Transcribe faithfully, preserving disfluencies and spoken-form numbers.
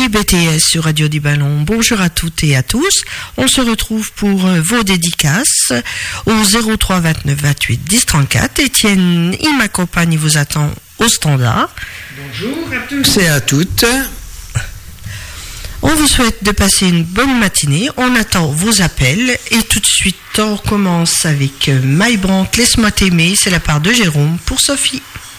I B T S sur Radio du Ballon. Bonjour à toutes et à tous. On se retrouve pour vos dédicaces au zéro trois vingt-neuf vingt-huit dix trente-quatre. Étienne, il m'accompagne, il vous attend au standard. Bonjour à tous et à toutes. On vous souhaite de passer une bonne matinée. On attend vos appels et tout de suite on commence avec Maï Brandt, Laisse-moi t'aimer. C'est la part de Jérôme pour Sophie.